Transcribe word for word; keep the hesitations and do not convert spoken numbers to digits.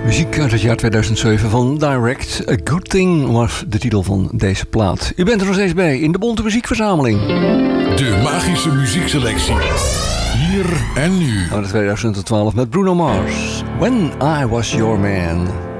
Muziek uit het jaar tweeduizend zeven van Direct. A Good Thing was de titel van deze plaat. U bent er nog steeds bij in de Bonte Muziekverzameling. De magische muziekselectie. Hier en nu. Uit tweeduizend twaalf met Bruno Mars. When I Was Your Man.